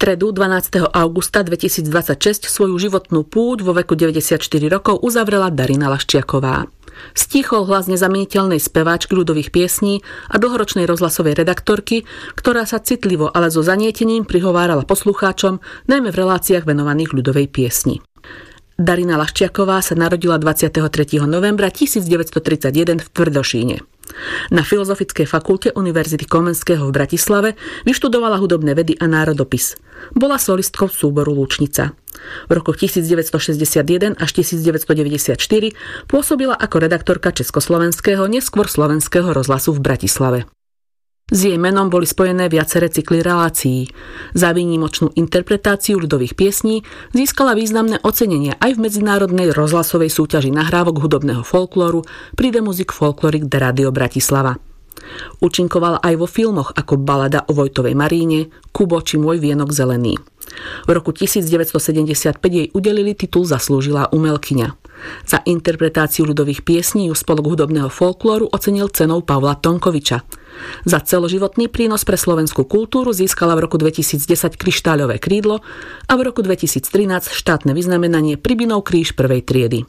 stredu 12. augusta 2026 svoju životnú púť vo veku 94 rokov uzavrela Darina Laščiaková. Stíchol hlas nezamieniteľnej speváčky ľudových piesní a dlhoročnej rozhlasovej redaktorky, ktorá sa citlivo, ale so zanietením prihovárala poslucháčom, najmä v reláciách venovaných ľudovej piesni. Darina Laščiaková sa narodila 23. novembra 1931 v Tvrdošíne. Na Filozofickej fakulte Univerzity Komenského v Bratislave vyštudovala hudobné vedy a národopis. Bola solistkou súboru Lučnica. V rokoch 1961 až 1994 pôsobila ako redaktorka Československého, neskôr Slovenského rozhlasu v Bratislave. S jej menom boli spojené viaceré cykly relácií. Za výnimočnú interpretáciu ľudových piesní získala významné ocenenia aj v medzinárodnej rozhlasovej súťaži nahrávok hudobného folklóru pri The Music Folkloric de Radio Bratislava. Účinkovala aj vo filmoch ako Balada o Vojtovej Maríne, Kubo či Môj vienok zelený. V roku 1975 jej udelili titul Zaslúžilá umelkyňa. Za interpretáciu ľudových piesní ju Spolok hudobného folklóru ocenil cenou Pavla Tonkoviča. Za celoživotný prínos pre slovenskú kultúru získala v roku 2010 kryštáľové krídlo a v roku 2013 štátne vyznamenanie Pribinov kríž prvej triedy.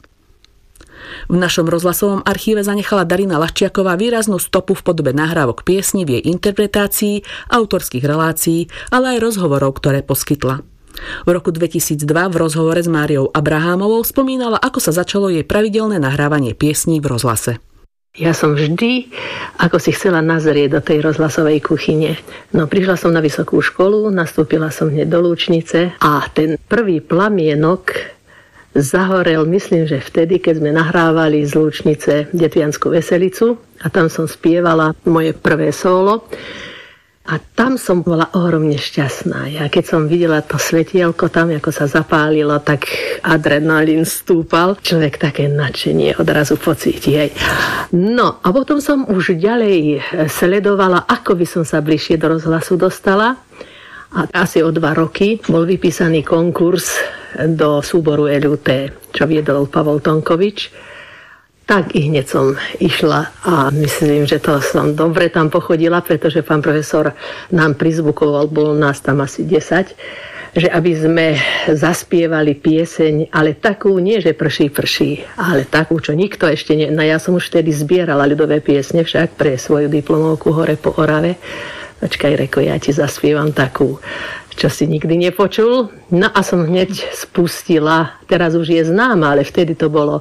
V našom rozhlasovom archíve zanechala Darina Laščiaková výraznú stopu v podobe nahrávok piesní v jej interpretácii, autorských relácií, ale aj rozhovorov, ktoré poskytla. V roku 2002 v rozhovore s Máriou Abrahámovou spomínala, ako sa začalo jej pravidelné nahrávanie piesní v rozhlase. Ja som vždy, ako si chcela nazrieť do tej rozhlasovej kuchyne. No, prišla som na vysokú školu, nastúpila som hneď do Lučnice a ten prvý plamienok zahorel, myslím, že vtedy, keď sme nahrávali z Lučnice Detviansku veselicu a tam som spievala moje prvé solo. A tam som bola ohromne šťastná. Ja keď som videla to svetielko tam, ako sa zapálilo, tak adrenalín stúpal. Človek také nadšenie odrazu pocíti. Hej. No a potom som už ďalej sledovala, ako by som sa bližšie do rozhlasu dostala. A asi o 2 roky bol vypísaný konkurs do súboru LUT, čo viedol Pavol Tonkovič. Tak i hneď som išla a myslím, že to som dobre tam pochodila, pretože pán profesor nám prizvukoval, bolo nás tam asi 10, že aby sme zaspievali pieseň, ale takú, nie že prší, ale takú, čo nikto ešte nie. No ja som už vtedy zbierala ľudové piesne však pre svoju diplomovku Hore po Orave. Počkaj, reko, ja ti zaspievam takú, čo si nikdy nepočul. No a som hneď spustila, teraz už je známa, ale vtedy to bolo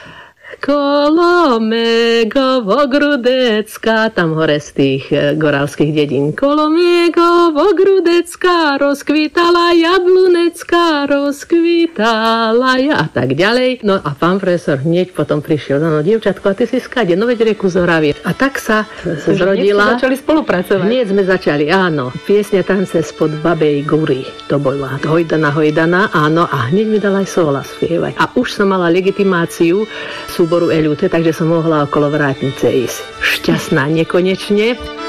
Kolomegovo Grudecká, tam hore z tých goralských dedín. Kolomegovo Grudecká, rozkvítala jablunecká, rozkvítala a tak ďalej. No a pán profesor hneď potom prišiel, no dievčatko, a ty si skade, no veď reku z Oravy. A tak sa zrodila. Hneď začali spolupracovať. Hneď sme začali, áno. Piesne Tance spod Babej Gury, to bola Hojdana, áno, a hneď mi dala aj sola spievať. A už som mala legitimáciu súboru LUT, takže som mohla okolo vrátnice ísť. Šťastná nekonečne.